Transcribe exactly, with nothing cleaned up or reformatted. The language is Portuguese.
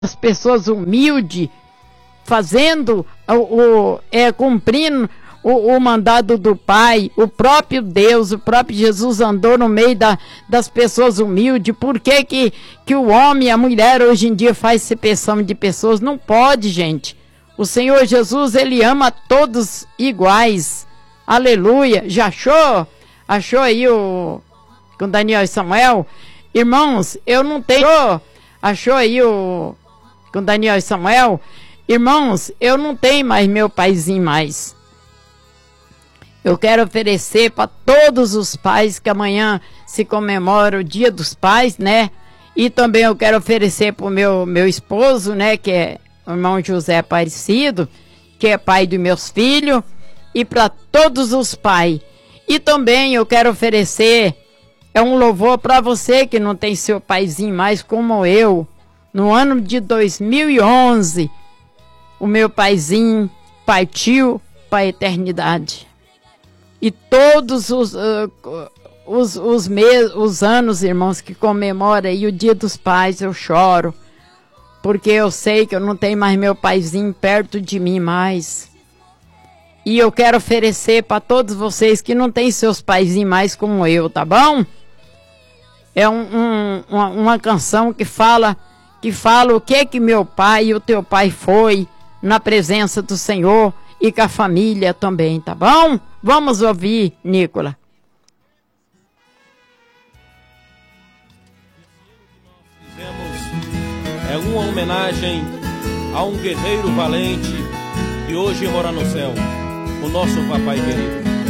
as pessoas humildes, fazendo, o, o, é, cumprindo o, o mandado do Pai. O próprio Deus, o próprio Jesus andou no meio da, das pessoas humildes. Por que, que, que o homem e a mulher hoje em dia faz acepção de pessoas? Não pode, gente. O Senhor Jesus, Ele ama todos iguais. Aleluia. Já achou? Achou aí o... com Daniel e Samuel? Irmãos, eu não tenho... Achou aí o... com Daniel e Samuel? Irmãos, eu não tenho mais meu paizinho mais. Eu quero oferecer para todos os pais que amanhã se comemora o Dia dos Pais, né? E também eu quero oferecer para o meu, meu esposo, né? Que é o irmão José Aparecido, que é pai dos meus filhos. E para todos os pais. E também eu quero oferecer, é um louvor para você que não tem seu paizinho mais como eu. No ano de dois mil e onze, o meu paizinho partiu para a eternidade. E todos os, uh, os, os, mes, os anos, irmãos, que comemora aí o Dia dos Pais, eu choro. Porque eu sei que eu não tenho mais meu paizinho perto de mim mais. E eu quero oferecer para todos vocês que não têm seus paizinhos mais como eu, tá bom? É um, um, uma, uma canção que fala, que fala o que que meu pai e o teu pai foi na presença do Senhor e com a família também, tá bom? Vamos ouvir, Nicola. É uma homenagem a um guerreiro valente que hoje mora no céu, o nosso papai querido.